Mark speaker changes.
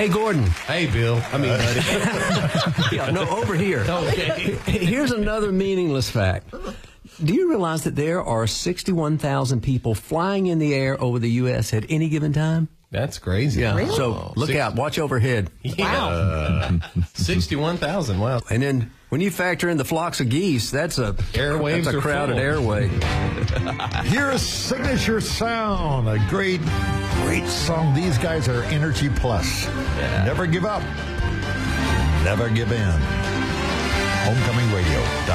Speaker 1: Hey, Gordon.
Speaker 2: Hey, Bill. I mean, buddy.
Speaker 1: Yeah, no, over here.
Speaker 2: Okay.
Speaker 1: Here's another meaningless fact. Do you realize that there are 61,000 people flying in the air over the U.S. at any given time?
Speaker 2: That's crazy.
Speaker 1: Yeah.
Speaker 3: Really?
Speaker 1: So look out. Watch overhead.
Speaker 2: Yeah. 61,000. Wow.
Speaker 1: And then when you factor in the flocks of geese, that's a
Speaker 2: Airwaves
Speaker 1: that's a
Speaker 2: are
Speaker 1: crowded
Speaker 2: full.
Speaker 1: airway.
Speaker 4: Here's Signature Sound, a great song. These guys are Energy Plus.
Speaker 2: Yeah.
Speaker 4: Never give up. Never give in. Homecoming Radio.